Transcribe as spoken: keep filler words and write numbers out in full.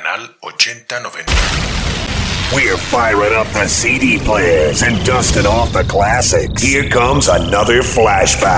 canal ochenta noventa. We're firing up the C D players and dusting off the classics. Here comes another flashback.